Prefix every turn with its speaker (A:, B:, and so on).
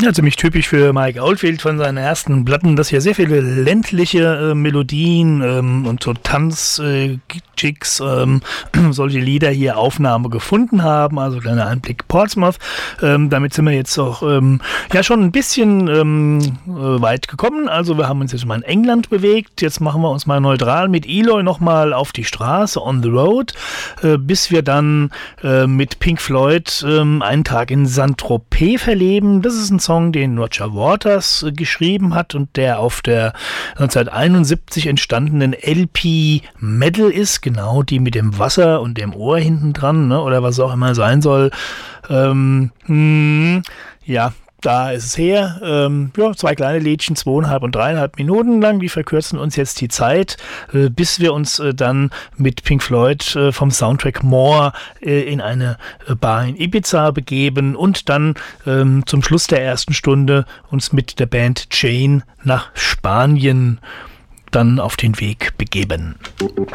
A: Ja, ziemlich typisch für Mike Oldfield von seinen ersten Platten, dass hier sehr viele ländliche Melodien und so Tanzjigs, solche Lieder hier Aufnahme gefunden haben. Also kleiner Einblick Portsmouth. Damit sind wir jetzt auch ja schon ein bisschen weit gekommen. Also wir haben uns jetzt mal in England bewegt. Jetzt machen wir uns mal neutral mit Eloy nochmal auf die Straße, on the road, bis wir dann mit Pink Floyd einen Tag in Saint-Tropez verleben. Das ist ein Song, den Roger Waters geschrieben hat und der auf der 1971 entstandenen LP Metal ist, genau die mit dem Wasser und dem Ohr hinten dran, ne, oder was auch immer sein soll. Ja, da ist es her. Ja, 2 kleine Liedchen, 2,5 und 3,5 Minuten lang. Die verkürzen uns jetzt die Zeit, bis wir uns dann mit Pink Floyd vom Soundtrack More in eine Bar in Ibiza begeben und dann zum Schluss der ersten Stunde uns mit der Band Jane nach Spanien dann auf den Weg begeben.